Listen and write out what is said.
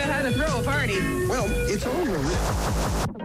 out how to throw a party. Well, it's over.